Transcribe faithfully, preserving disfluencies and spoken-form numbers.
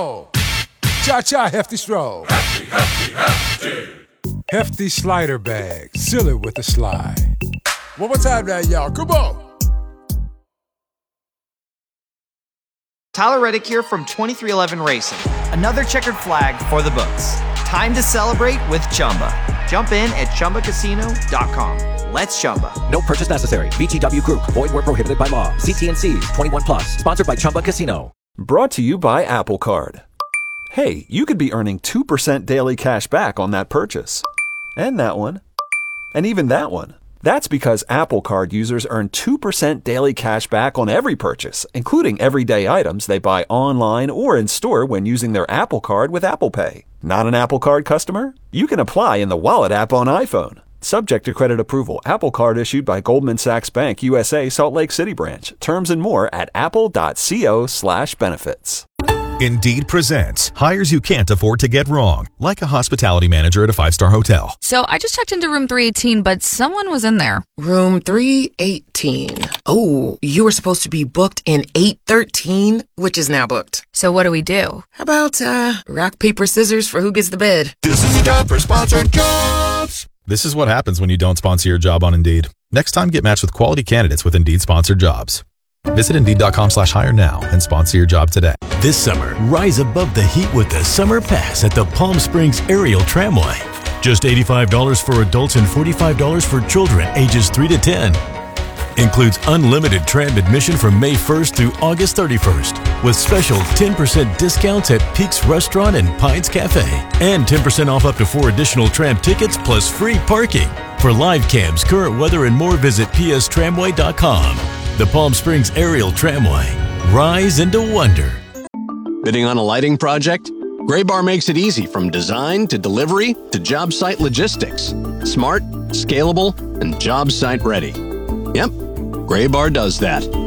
roll. Cha-cha, hefty stroll. Hefty, hefty, hefty. Hefty slider bag, seal it with a slide. One more time now, y'all, come on. Tyler Reddick here from twenty-three eleven Racing. Another checkered flag for the books. Time to celebrate with Chumba. Jump in at Chumba Casino dot com. Let's Chumba. No purchase necessary. V G W Group. Void where prohibited by law. See T and C's. twenty-one plus. Sponsored by Chumba Casino. Brought to you by Apple Card. Hey, you could be earning two percent daily cash back on that purchase. And that one. And even that one. That's because Apple Card users earn two percent daily cash back on every purchase, including everyday items they buy online or in store when using their Apple Card with Apple Pay. Not an Apple Card customer? You can apply in the Wallet app on iPhone. Subject to credit approval. Apple Card issued by Goldman Sachs Bank, U S A, Salt Lake City branch. Terms and more at apple.co slash benefits. Indeed presents hires you can't afford to get wrong, like a hospitality manager at a five-star hotel. So I just checked into room three eighteen, but someone was in there. Room three eighteen. Oh, you were supposed to be booked in eight thirteen, which is now booked. So what do we do? How about, uh, rock, paper, scissors for who gets the bed? This is a job for sponsored jobs. This is what happens when you don't sponsor your job on Indeed. Next time, get matched with quality candidates with Indeed-sponsored jobs. Visit Indeed.com slash hire now and sponsor your job today. This summer, rise above the heat with the Summer Pass at the Palm Springs Aerial Tramway. Just eighty-five dollars for adults and forty-five dollars for children ages three to ten. Includes unlimited tram admission from May first through August thirty-first with special ten percent discounts at Peaks Restaurant and Pines Cafe. And ten percent off up to four additional tram tickets plus free parking. For live cams, current weather, and more, visit p s tramway dot com. The Palm Springs Aerial Tramway. Rise into wonder. Bidding on a lighting project? Graybar makes it easy from design to delivery to job site logistics. Smart, scalable, and job site ready. Yep, Graybar does that.